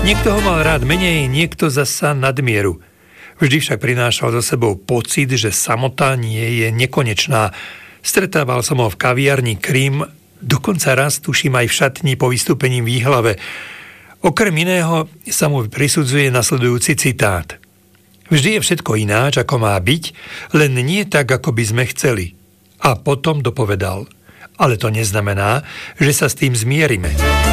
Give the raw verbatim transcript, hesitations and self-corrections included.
Niekto ho mal rád menej, niekto zasa nadmieru. Vždy však prinášal so sebou pocit, že samota nie je nekonečná. Stretával som ho v kaviarni Krím, dokonca raz tuším aj v šatni po vystúpení v Výhlave. Okrem iného sa mu prisudzuje nasledujúci citát. Vždy je všetko ináč, ako má byť, len nie tak, ako by sme chceli. A potom dopovedal. Ale to neznamená, že sa s tým zmierime.